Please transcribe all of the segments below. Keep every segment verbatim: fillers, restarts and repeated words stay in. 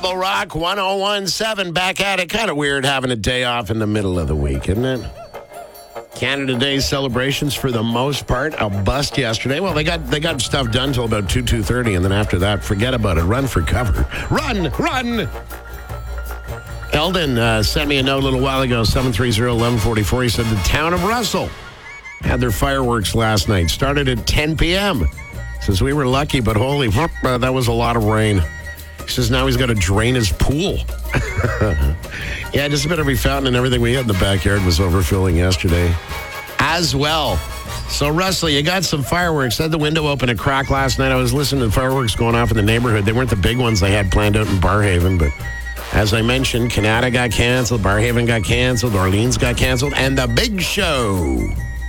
Rebel Rock one oh one seven back at it. Kind of weird having a day off in the middle of the week, isn't it? Canada Day celebrations for the most part a bust yesterday. Well, they got they got stuff done till about two, two thirty, and then after that, forget about it. Run for cover. Run, run! Eldon uh, sent me a note a little while ago, seven three zero, one one four four. He said the town of Russell had their fireworks last night. Started at ten p.m. Says we were lucky, but holy, uh, that was a lot of rain. He says now he's got to drain his pool. Yeah, just about every fountain and everything we had in the backyard was overfilling yesterday as well. So, Russell, you got some fireworks. Had the window open a crack last night. I was listening to fireworks going off in the neighborhood. They weren't the big ones they had planned out in Barrhaven, but as I mentioned, Canada got canceled, Barrhaven got canceled, Orleans got canceled, and the big show.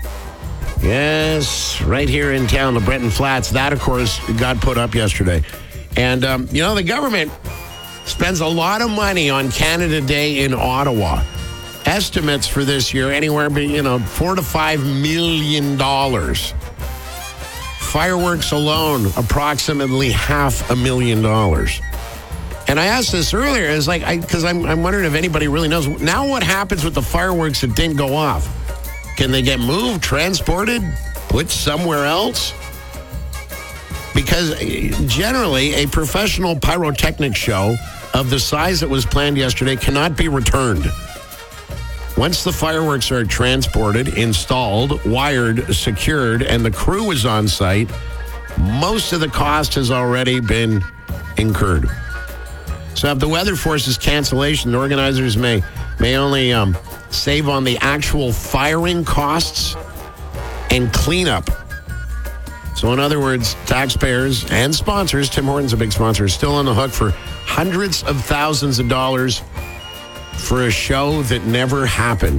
Yes, right here in town, the Breton Flats. That, of course, got put up yesterday. And, um, you know, the government spends a lot of money on Canada Day in Ottawa. Estimates for this year, anywhere between, you know, four to five million dollars. Fireworks alone, approximately half a million dollars. And I asked this earlier, is like, because I'm, I'm wondering if anybody really knows. Now what happens with the fireworks that didn't go off? Can they get moved, transported, put somewhere else? Because generally, a professional pyrotechnic show of the size that was planned yesterday cannot be returned. Once the fireworks are transported, installed, wired, secured, and the crew is on site, most of the cost has already been incurred. So if the weather forces cancellation, the organizers may, may only um, save on the actual firing costs and cleanup. So in other words, taxpayers and sponsors, Tim Hortons a big sponsor, is still on the hook for hundreds of thousands of dollars for a show that never happened.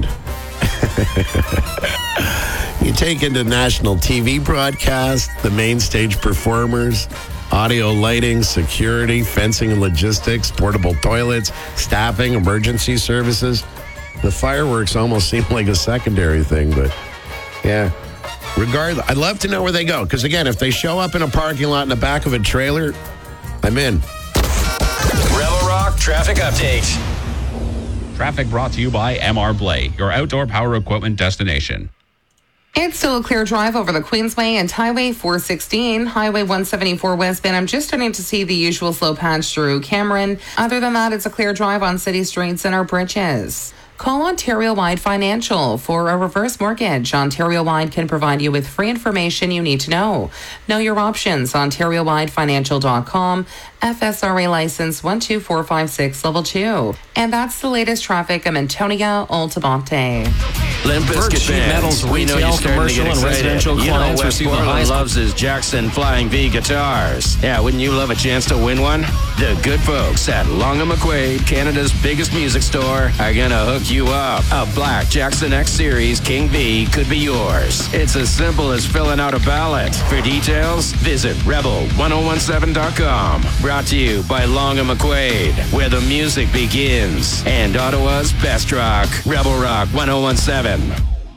You take into national T V broadcast, the main stage performers, audio lighting, security, fencing and logistics, portable toilets, staffing, emergency services. The fireworks almost seem like a secondary thing, but yeah. Regardless, I'd love to know where they go. Because again, if they show up in a parking lot in the back of a trailer, I'm in. Rebel Rock Traffic Update. Traffic brought to you by M R Blay, your outdoor power equipment destination. It's still a clear drive over the Queensway and Highway four sixteen, Highway one seventy-four westbound. I'm just starting to see the usual slow patch through Cameron. Other than that, it's a clear drive on city streets and our bridges. Call Ontario-Wide Financial for a reverse mortgage. Ontario-Wide can provide you with free information you need to know. Know your options. Ontario Wide Financial dot com. F S R A license one two four five six, level two. And that's the latest traffic. I'm Antonia Altabonte. Limp Bizkit Bands. We know you're starting to get excited. You know West Portland loves his Jackson Flying V guitars. Yeah, wouldn't you love a chance to win one? The good folks at Long and McQuaid, Canada's biggest music store, are gonna hook you up. A black Jackson X Series King V could be yours. It's as simple as filling out a ballot. For details, visit rebel ten seventeen dot com. Brought to you by Long and McQuaid, where the music begins. And Ottawa's best rock, Rebel Rock ten seventeen.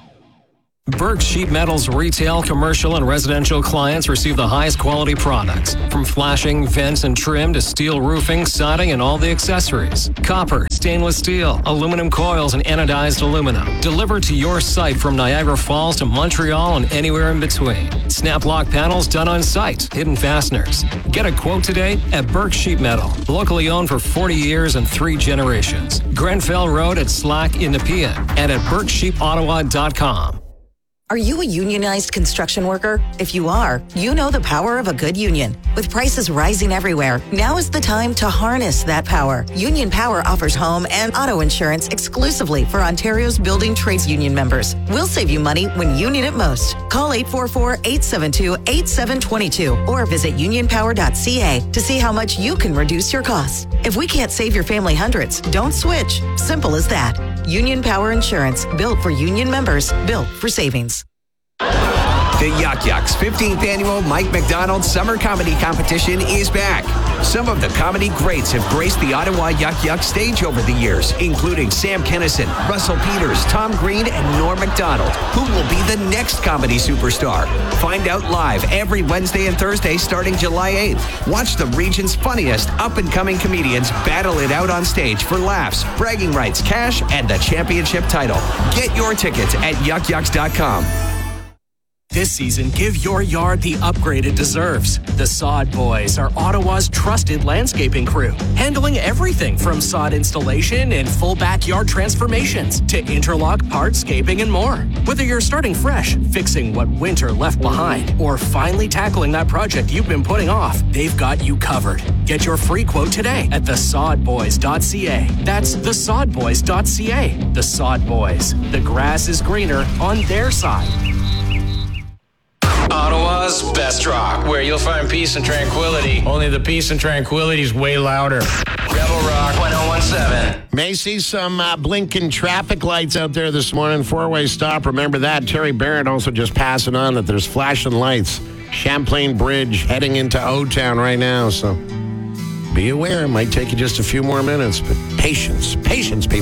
Burke Sheet Metal's retail, commercial, and residential clients receive the highest quality products. From flashing, vents, and trim to steel roofing, siding, and all the accessories. Copper, stainless steel, aluminum coils, and anodized aluminum. Delivered to your site from Niagara Falls to Montreal and anywhere in between. Snap lock panels done on site. Hidden fasteners. Get a quote today at Burke Sheet Metal. Locally owned for forty years and three generations. Grenfell Road at Slack in Nepean and at burke sheep ottawa dot com. Are you a unionized construction worker? If you are, you know the power of a good union. With prices rising everywhere, now is the time to harness that power. Union Power offers home and auto insurance exclusively for Ontario's building trades union members. We'll save you money when you need it most. Call eight four four, eight seven two, eight seven two two or visit union power dot c a to see how much you can reduce your costs. If we can't save your family hundreds, don't switch. Simple as that. Union Power Insurance, built for union members, built for savings. The Yuck Yucks fifteenth Annual Mike McDonald Summer Comedy Competition is back. Some of the comedy greats have graced the Ottawa Yuck Yuck stage over the years, including Sam Kinison, Russell Peters, Tom Green, and Norm Macdonald. Who will be the next comedy superstar? Find out live every Wednesday and Thursday starting July eighth. Watch the region's funniest up-and-coming comedians battle it out on stage for laughs, bragging rights, cash, and the championship title. Get your tickets at yuck yucks dot com. This season, give your yard the upgrade it deserves. The Sod Boys are Ottawa's trusted landscaping crew, handling everything from sod installation and full backyard transformations to interlock, hardscaping, and more. Whether you're starting fresh, fixing what winter left behind, or finally tackling that project you've been putting off, they've got you covered. Get your free quote today at the sod boys dot c a. That's the sod boys dot c a. The Sod Boys. The grass is greener on their side. Ottawa's best rock, where you'll find peace and tranquility. Only the peace and tranquility is way louder. Rebel Rock one oh one seven. May see some uh, blinking traffic lights out there this morning. Four-way stop. Remember that. Terry Barrett also just passing on that there's flashing lights. Champlain Bridge heading into O-Town right now. So be aware. It might take you just a few more minutes. But patience. Patience, people.